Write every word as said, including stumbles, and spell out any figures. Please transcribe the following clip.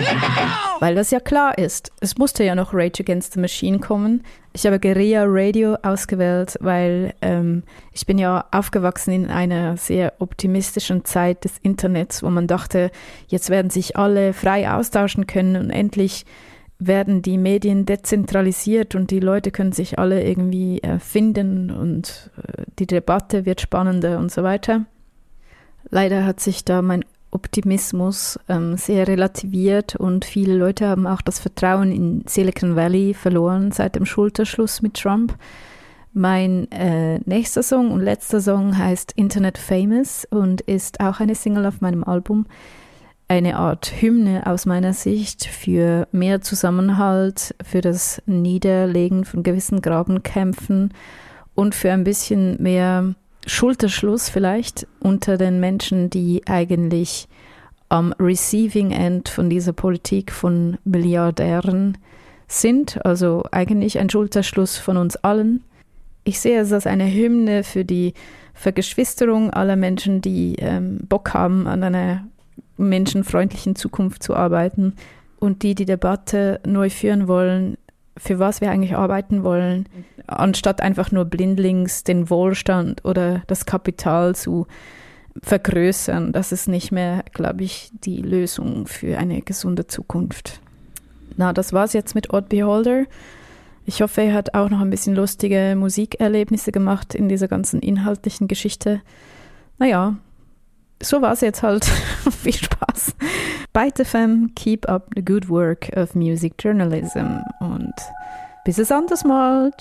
Weil das ja klar ist. Es musste ja noch Rage Against the Machine kommen. Ich habe Guerilla Radio ausgewählt, weil ähm, ich bin ja aufgewachsen in einer sehr optimistischen Zeit des Internets, wo man dachte, jetzt werden sich alle frei austauschen können und endlich werden die Medien dezentralisiert und die Leute können sich alle irgendwie äh, finden und äh, die Debatte wird spannender und so weiter. Leider hat sich da mein Optimismus ähm, sehr relativiert und viele Leute haben auch das Vertrauen in Silicon Valley verloren seit dem Schulterschluss mit Trump. Mein äh, nächster Song und letzter Song heißt Internet Famous und ist auch eine Single auf meinem Album. Eine Art Hymne aus meiner Sicht für mehr Zusammenhalt, für das Niederlegen von gewissen Grabenkämpfen und für ein bisschen mehr Schulterschluss vielleicht unter den Menschen, die eigentlich am Receiving End von dieser Politik von Milliardären sind. Also eigentlich ein Schulterschluss von uns allen. Ich sehe es als eine Hymne für die Vergeschwisterung aller Menschen, die ähm, Bock haben, an einer menschenfreundlichen Zukunft zu arbeiten und die die Debatte neu führen wollen, für was wir eigentlich arbeiten wollen, anstatt einfach nur blindlings den Wohlstand oder das Kapital zu vergrößern. Das ist nicht mehr, glaube ich, die Lösung für eine gesunde Zukunft. Na, das war's jetzt mit Odd Beholder. Ich hoffe, er hat auch noch ein bisschen lustige Musikerlebnisse gemacht in dieser ganzen inhaltlichen Geschichte. Naja, so war's jetzt halt. Viel Spaß. Byte F M, keep up the good work of music journalism. Und bis es anders mal.